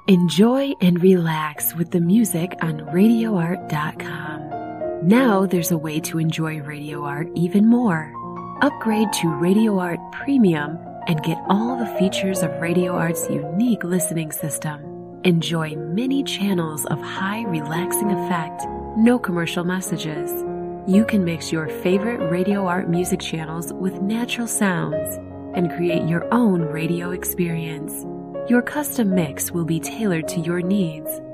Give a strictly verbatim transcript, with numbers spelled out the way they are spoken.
Enjoy and relax with the music on radio art dot com. Now there's a way to enjoy Radio Art even more. Upgrade to Radio Art Premium and get all the features of Radio Art's unique listening system. Enjoy many channels of high relaxing effect, no commercial messages. You can mix your favorite Radio Art music channels with natural sounds and create your own radio experience. Your custom mix will be tailored to your needs